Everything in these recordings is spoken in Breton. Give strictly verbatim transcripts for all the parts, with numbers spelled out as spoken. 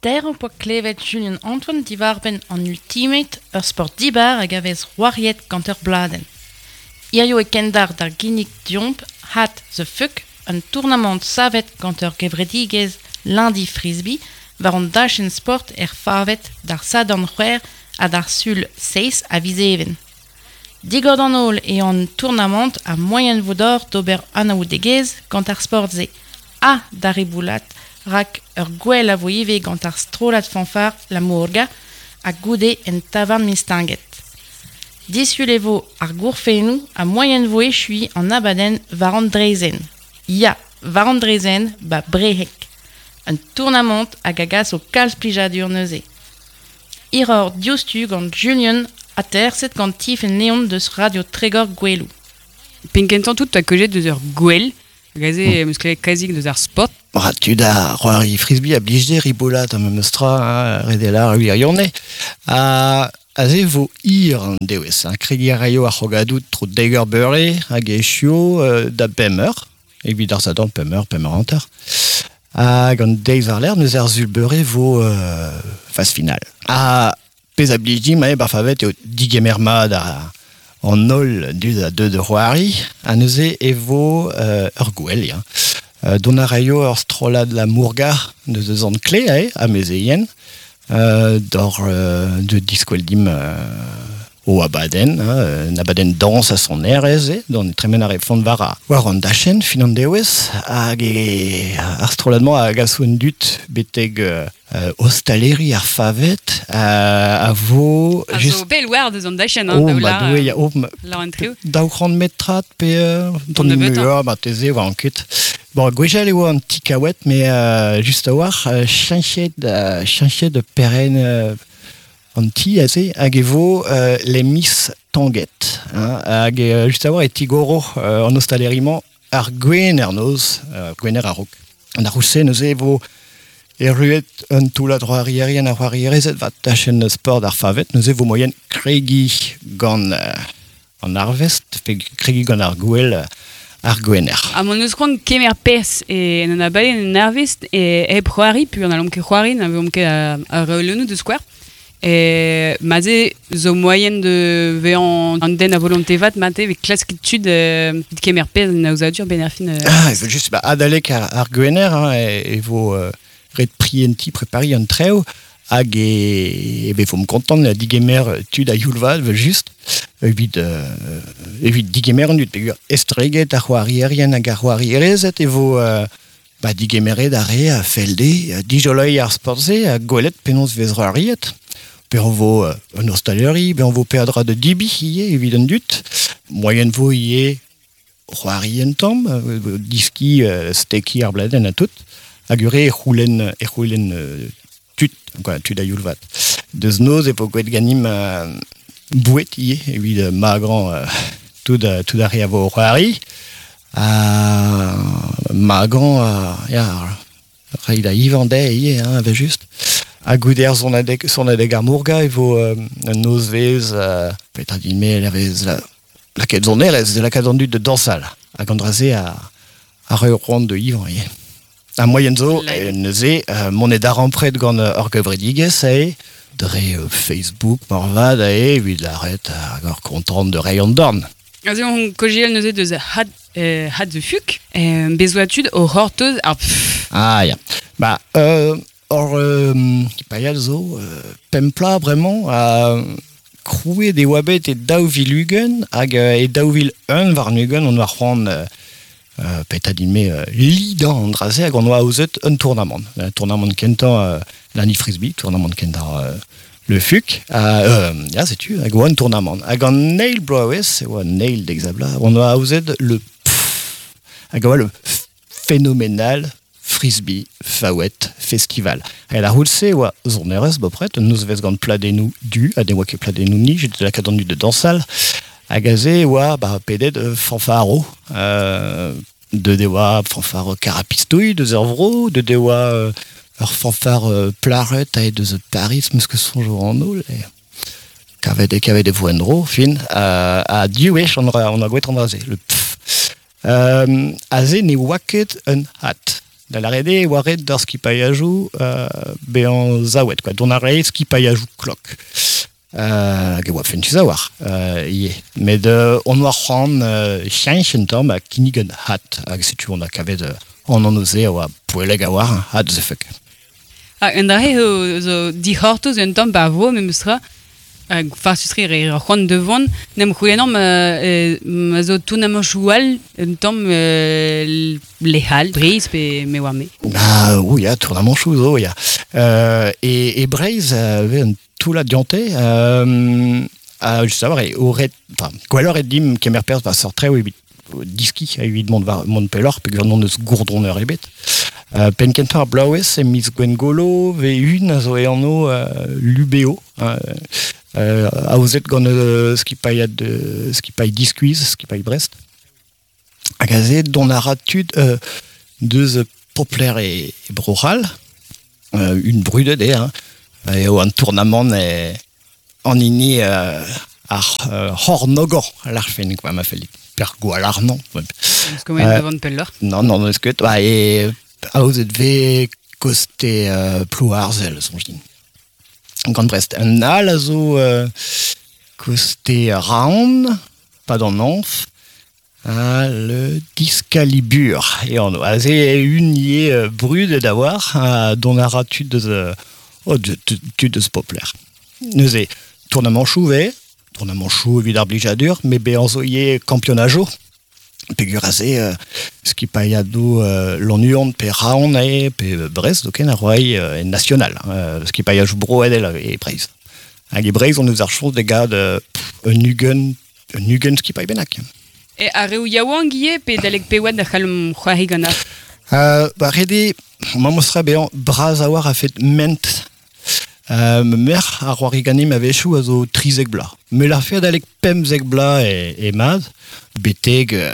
Dero po klevet Julian Antoine divarben an Ultimate ur sport dibar hag avez roariet gant ur bladen. Irio e kendar d'ar ginnig diomp hat The Fuck, un tournament savet gant ur gevredigez lundi frisbee, war an dachen sport er favet d'ar sadan c'hwer a d'ar sul seis a vizeven. Digod an ol e an tournament a moyen vodor d'ober anaoudegez gant ar sport ze. A d'ar eboulat rak ur gwell a vo ive gant ar strolat fanfar la mourga a goude en tavan mistinget. Dishulevo ar gourfenou a moyen vo echui an abaden var an drezen. Ya, var an drezen ba brehek. Un tournament hag agas o kalz plijadur neuze. Iror diostu gant Julian a terset gant tif en neon deus radio tregor gwellou. Pinkentan tout a kojet deus ur gwell, gaze mm. muskle kazik deus ar sport. Bra, tu da roari frisbee a blijde ribolat am meustra, hein, redela ruir yone. A aze vo ir an dewez, hein, kregi a raio a c'hogadout tro deger beure, hag e chio euh, da pemer, evit ar zadan pemer, pemer anter. A gant deiz ar ler, neus ar zul beure vo euh, faz final. A pez a blijdi, ma e bar favet eo digemer mad a an nol dud a deud roari, a neuze e vo euh, ur gwell, hein. Euh, don a raio ur strolad la mourga neus eus an kle ae, a mezeien, euh, d'or euh, de diskweldim euh, o abaden, hein, un abaden dans a son erez, eh, don tremen ar e font var a war an dachen fin an dewez, hag e ar stroladman a gaso en dut beteg euh, uh, ostaleri ar favet uh, a vo... A just... zo bel war deus an dachen, hein, oh, daou ba la, doue, ya, oh, la an treo. Daou c'hant metrat pe... Uh, Ton nebeut, hein. Ba teze, war an ket. Bon, gwejal eo an ti kawet, me uh, just a war, uh, chanchet uh, chanchet de peren... Uh, an ti, aze, hag e vo uh, le mis tanget. Hein, hag e, just a war e tigoro uh, an ostaleriman ar gwener noz, uh, gwener a rok. An ar rousse neuze e vo e ruet un toulat roarierien a roarierezet va tachen sport ar favet, neuze vo moyen kregi gant uh, an arvest, fe kregi gant ar gwell uh, ar gwener. A mon eus kroan kemer pers e n'an a balen en arvest e e proari, pu an alom ke c'hoari, n'an veom ke a, a reolenu de square. Et maze zo moyen de ve an, an den a volonté vat mate ve klaskit euh, kemer pez na ouzadur benerfin. Euh. Ah, il faut juste bah, adalek ar, ar gwener, hein, et, et vo euh, red prienti prepari an treo hag e, e ve fom kontant la digemer tud a youlvad ve just evit euh, evit digemer an dut pegur estreget ar c'hoarierien hag ar c'hoarierezet e vo euh, bah, digemeret are a felde dijoloi ar sportze a golet penaos vez roariet. Pe on vo uh, un ostaleri, pe on vo perdra de dibi ie, evit an dut. Moyen vo ie c'hoarien tamm, uh, diski uh, steki ar bladen a tout. Hag ure e c'houlen, e c'houlen uh, tut, quoi, tud a youlvat. Deus noz e po gweet ganim uh, bouet ie, evit uh, magran uh, tout a, tout a re a vo c'hoari. Uh, magran, uh, ya, reid a ivande ie, hein, ave just. A gouder son adeg, son adeg ar mourga e vo euh, un noz vez euh, petra din me la vez la, la ket zon erez de la ket an dut de dansal a gandraze a, a reoran de ivan ye. A moyen zo e neuze euh, mon e dar ampret gant uh, ur gevredigez ae dre uh, Facebook morvad ae evit l'arret a gant kontant de reion dorn. Aze on kojiel neuze deus had, euh, had The Fuck e bezoatud o hortoz ar pff. Ah ya. Ba, euh, Or, euh, paial zo, euh, pempla, vraiment, a krouet de oabet e daouvil ugen, hag euh, e daouvil un var nugen, on war c'hoant, euh, euh, pet adime, euh, lidan an draze, hag on oa ouzet un tournament. Un tournament kentan euh, l'ani frisbee, tournament kentan euh, le Fuck, euh, ya, setu, hag oa un tournament. Hag an neil bloawez, oa neil d'exabla, on oa ouzet le pff, hag oa le phénoménal frisbee fawet festival. Et la roulse oa zon erez bopret, nous vez gant pladenou du, a den oa ket pladenou ni, j'étais la kadandu de dansal, a gaze oa ba, pedet euh, fanfaro, euh, de de oa fanfaro carapistouille, de zervro, de de oa euh, ur fanfar euh, plaret a de ze Paris, meus que son jour en ol, et kavet e kavet e voendro, fin, euh, a diouech, on a, on a gouet an draze, le pff. Euh, aze ne oa ket un hat. da la rede waret d'ar skipaiajou euh, be an zaouet, quoi. Don ar re skipaiajou klok. Euh, hag e oa fentus a war, euh, ie. Met euh, on war c'hoant euh, chianch en tamm a kinnig an hat, hag setu on a kavet euh, an an oze a oa poeleg a war, hat ze fuck. Ah, en dare zo, zo di hortoz un tamm ba vo, me meustra, hag farsusri re c'hoant devon, nem c'houenom euh, ma zo tournament choual, un tamm euh, le hal, breiz pe me war me. Ah, oui, ya, tournament chou zo, ya. Euh, et, et Breiz avait un tout la diante, euh, à juste savoir, et aurait, enfin, quoi alors, et dim, kemer pers, va sortir, oui, diski, a huit monde, monde pelor, pe gurnon eus gourdroneur ebet. Euh, Penkentar blaues, et Miss Gwengolo, ve un, a zo e anno, euh, l'Ubeo, euh, euh, a ozet gant euh, skipaiad, de, skipai diskuiz, skipai Brest. A gazet, don a ratud, euh, deus popler et, et brochal, euh, une brude de, hein, et un tournament et en inni euh, ar euh, Hornogo à l'arfen quoi m'a fait pergo à l'arnon. Est-ce que moi devant peller? Non non est-ce que toi et a vous êtes costé euh, plouarzel son jin. Grand Brest un alazo euh, costé round pas dans Nanf. Ah, le Discalibur et on a une yé euh, brude d'avoir euh, dont a ratu de euh, oh, de, de, de, de ce populaire. Nous avons tournament chouvet, tournament chou évidemment blijadur, mais béanzoyer campionnajo. Pégurasé, euh, ce qui paye à dos euh, l'Union, pe Raon et pe Brest, donc un roi euh, national. Euh, ce qui paye à Joubro et Breiz. Avec Breiz, on nous a chose des gars de un Nugen, un Nugen ce qui paye benac. Et a reu yaouan guie pe dalek pe oad da c'halm c'hoari gana? Euh, bah, rede, ma mostra béant, Brazawar a fait ment. Euh, ma mère a roarigani m'avait chou à zo trizek bla. Mais la fait d'alek pem zeg bla et, et mad, beteg, euh,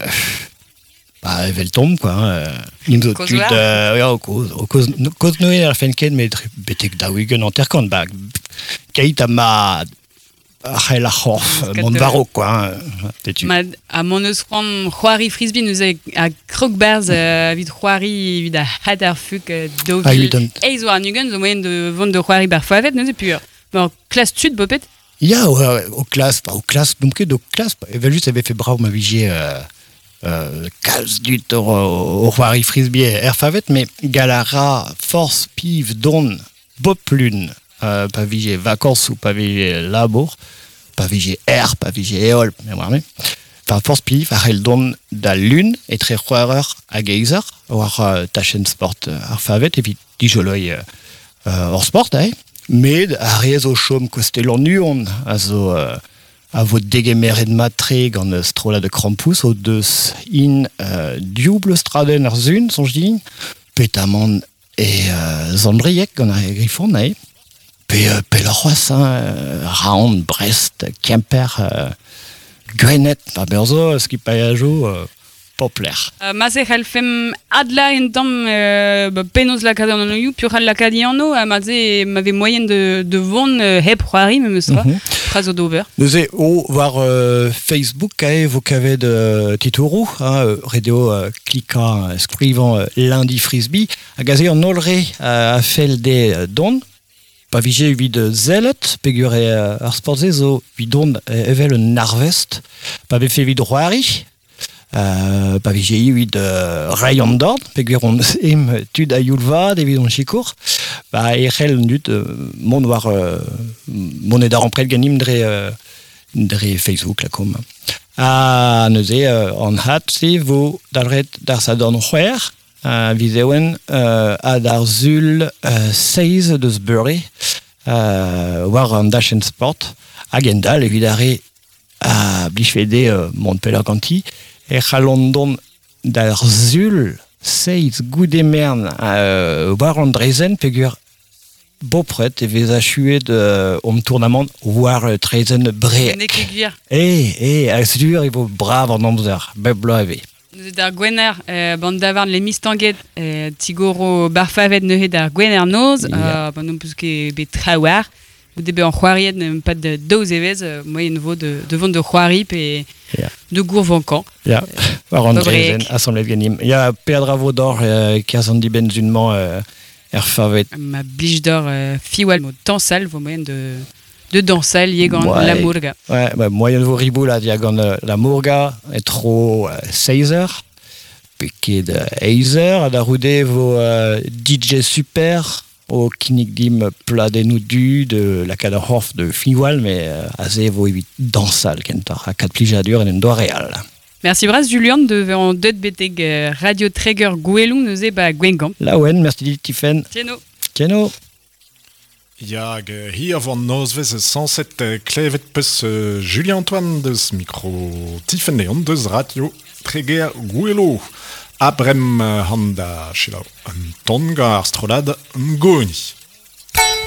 bah, evel tombe, quoi. Euh, Nim zo tud, euh, ja, au cause, au cause, cause noé a fenken, mais beteg da wigen en terkant, bah, kait a ma, a la horf, mon varo, quoi. T'es-tu? Mad, a mon eus c'hoant c'hoari frisbee nous a, a krogberz uh, vid c'hoari vid a had ar fuk uh, dovil. Ah, évident. Eiz war nugen zo moyen de vont de c'hoari bar favet nous e pur. Bon, klas tud bopet? Ya, ouais, ouais, au classe, pas au classe, donc au classe, elle juste avait fait bravo ma vigie, euh, euh, calce du tour au Roari Frisbee air favet, mais galara, force, pive, don, boplune, euh, pas vigie vacances ou pas vigie labour, pas vigie air, pas vigie éol, mais moi, mais, enfin, force, pive, arrel don da lune, et très roireur à geyser, ou à tachen sport, ar favet, et puis, dijoloy, euh, hors sport, hein. Mais a rez o chom koste l'ennuon a zo euh, a vo degemeret matre gant strola de Krampus o deus in euh, double straden ar zun son jin petamant e euh, Zandriek gant ar griffon nae pe euh, pe la roissin euh, Raon, Brest, Kemper euh, Grenet pa berzo ski payajo euh, populaire. Uh, Maze c'halfem adla en tamm uh, penaos lakade an anoioù, pur c'hal lakadi anno, a maze m'ave moyen de, de vont uh, heb c'hoari, me meus tra, Mm-hmm. praz o dover. Neuze o war euh, Facebook kae vo kavet euh, titourou, hein, euh, radio euh, cliquant, euh, scrivant euh, lundi frisbee, a gaze an olre euh, a fel de euh, don, pa vije vid zelet, pegure euh, ar sportze zo vid don euh, evel un narvest, pa ve fe vid roari, Euh, pa vije ivit euh, rayon d'ord, peguer on em tud a youlvad evit on chikour, ba e c'hell dut euh, mon war euh, mon edar an pred ganim dre, euh, dre Facebook la kom. A neuze euh, an hat se vo dalret dar sa don c'hwer, uh, vizeouen euh, a dar zul euh, seiz deus beure, euh, war an dachen sport, hag endal evidare a blichvede euh, mon peller ganti, e c'halondon d'ar zul seiz goudemern euh, war an drezen pegur bopret e vez a chuet euh, om tournament war euh, trezen bre. Ne ket gwir. E, e, a sur e vo brav an amzer, beblo ave. Nous d'ar gwener, euh, band davarn le mistanget, euh, tigoro bar favet neuze d'ar gwener noz, Yeah. uh, ban non peus ket bet trawar, ou debe en c'hoariet n'em pas de daouz evez, euh, moyen vo de, de vont de c'hoari pe Yeah. de gourvancan. Ja, war an Dobrek. drezen, assemble genim. Ja, Pedra Vodor, euh, kazan di ben zunman, euh, er favet. Ma blige d'or euh, fiwal mo dansal, vo moyen de, de dansal, yegan Ouais. la mourga. Ouais, bah, moyen vo ribou la diagon euh, la mourga, et trop euh, seizer, peket de eizer, da roude vo euh, D J super, au kinik dim pladenou du, de la kada horf de fiwal, mais euh, aze vo evit dansal, kentar, a kat plijadur en en doa real. Merci bras Julian de en deut beteg euh, Radio Träger Gouelou neuze ba Gwengamp. La ouen, merci dit Tiffen. Tieno. Tieno. Ja, ge- hier van Nooswese sanset uh, klevet peus uh, Julien-Antoine deus micro Tiffen Neon deus Radio Träger Gouelou. Abrem uh, handa, chela, un tonga ar strolad un goni.